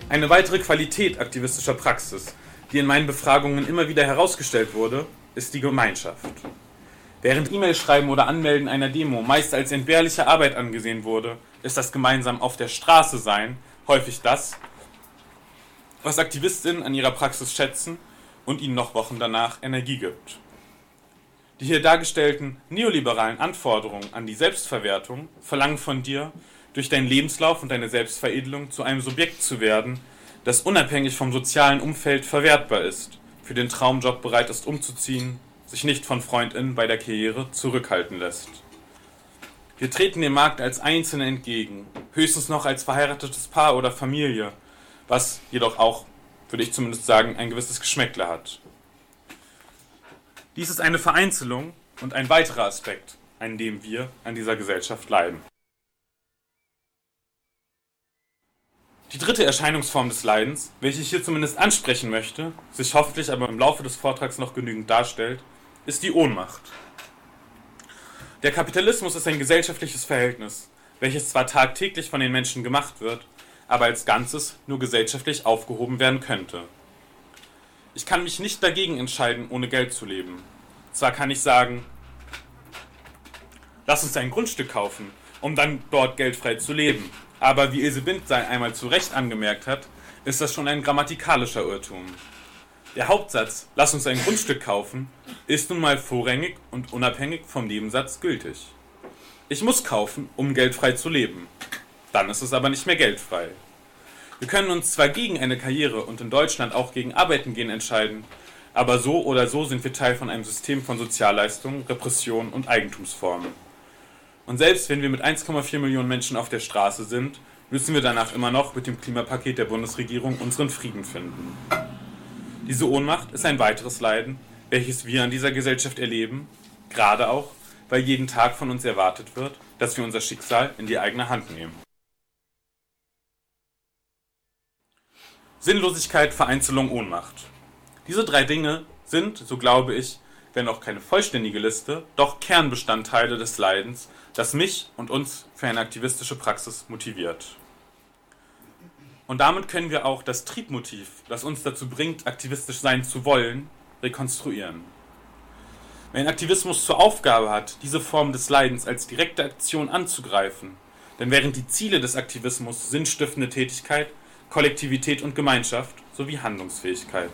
Eine weitere Qualität aktivistischer Praxis, die in meinen Befragungen immer wieder herausgestellt wurde, ist die Gemeinschaft. Während E-Mail-Schreiben oder Anmelden einer Demo meist als entbehrliche Arbeit angesehen wurde, ist das gemeinsam auf der Straße sein häufig das, was AktivistInnen an ihrer Praxis schätzen und ihnen noch Wochen danach Energie gibt. Die hier dargestellten neoliberalen Anforderungen an die Selbstverwertung verlangen von dir, durch deinen Lebenslauf und deine Selbstveredelung zu einem Subjekt zu werden, das unabhängig vom sozialen Umfeld verwertbar ist, für den Traumjob bereit ist umzuziehen, sich nicht von FreundInnen bei der Karriere zurückhalten lässt. Wir treten dem Markt als Einzelne entgegen, höchstens noch als verheiratetes Paar oder Familie, was jedoch auch, würde ich zumindest sagen, ein gewisses Geschmäckle hat. Dies ist eine Vereinzelung und ein weiterer Aspekt, an dem wir an dieser Gesellschaft leiden. Die dritte Erscheinungsform des Leidens, welche ich hier zumindest ansprechen möchte, sich hoffentlich aber im Laufe des Vortrags noch genügend darstellt, ist die Ohnmacht. Der Kapitalismus ist ein gesellschaftliches Verhältnis, welches zwar tagtäglich von den Menschen gemacht wird, aber als Ganzes nur gesellschaftlich aufgehoben werden könnte. Ich kann mich nicht dagegen entscheiden, ohne Geld zu leben. Zwar kann ich sagen, lass uns ein Grundstück kaufen, um dann dort geldfrei zu leben. Aber wie Ilse Bindseil einmal zu Recht angemerkt hat, ist das schon ein grammatikalischer Irrtum. Der Hauptsatz, lass uns ein Grundstück kaufen, ist nun mal vorrangig und unabhängig vom Nebensatz gültig. Ich muss kaufen, um geldfrei zu leben. Dann ist es aber nicht mehr geldfrei. Wir können uns zwar gegen eine Karriere und in Deutschland auch gegen Arbeiten gehen entscheiden, aber so oder so sind wir Teil von einem System von Sozialleistungen, Repression und Eigentumsformen. Und selbst wenn wir mit 1,4 Millionen Menschen auf der Straße sind, müssen wir danach immer noch mit dem Klimapaket der Bundesregierung unseren Frieden finden. Diese Ohnmacht ist ein weiteres Leiden, welches wir an dieser Gesellschaft erleben, gerade auch, weil jeden Tag von uns erwartet wird, dass wir unser Schicksal in die eigene Hand nehmen. Sinnlosigkeit, Vereinzelung, Ohnmacht. Diese drei Dinge sind, so glaube ich, wenn auch keine vollständige Liste, doch Kernbestandteile des Leidens, das mich und uns für eine aktivistische Praxis motiviert. Und damit können wir auch das Triebmotiv, das uns dazu bringt, aktivistisch sein zu wollen, rekonstruieren. Wenn Aktivismus zur Aufgabe hat, diese Form des Leidens als direkte Aktion anzugreifen, dann wären die Ziele des Aktivismus sinnstiftende Tätigkeit, Kollektivität und Gemeinschaft sowie Handlungsfähigkeit.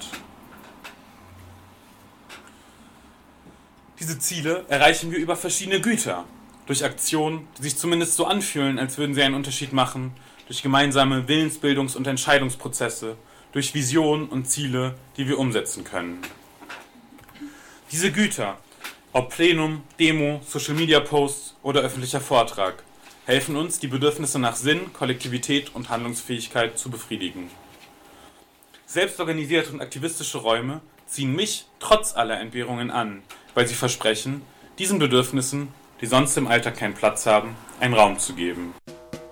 Diese Ziele erreichen wir über verschiedene Güter, durch Aktionen, die sich zumindest so anfühlen, als würden sie einen Unterschied machen, durch gemeinsame Willensbildungs- und Entscheidungsprozesse, durch Visionen und Ziele, die wir umsetzen können. Diese Güter, ob Plenum, Demo, Social-Media-Posts oder öffentlicher Vortrag, helfen uns, die Bedürfnisse nach Sinn, Kollektivität und Handlungsfähigkeit zu befriedigen. Selbstorganisierte und aktivistische Räume ziehen mich trotz aller Entbehrungen an, weil sie versprechen, diesen Bedürfnissen, die sonst im Alltag keinen Platz haben, einen Raum zu geben.